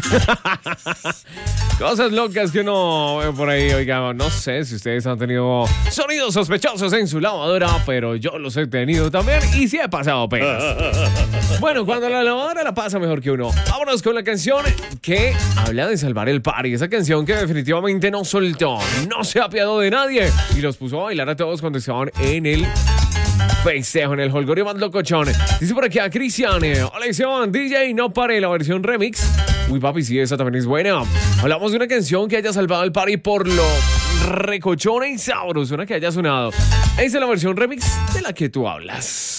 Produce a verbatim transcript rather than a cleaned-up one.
Cosas locas que uno ve por ahí, oiga, no sé si ustedes han tenido sonidos sospechosos en su lavadora, pero yo los he tenido también y sí he pasado penas. Bueno, cuando la lavadora la pasa mejor que uno. Vámonos con la canción que habla de salvar el party. Esa canción que definitivamente no soltó, no se apiadó de nadie y los puso a bailar a todos cuando estaban en el festejo, en el holgorio más locochón. Dice por aquí a Cristian, hola Esteban, D J, no pare la versión remix. Uy papi, sí, esa también es buena. Hablamos de una canción que haya salvado el party por lo recochona y sabrosona que haya sonado. Esa es la versión remix de la que tú hablas.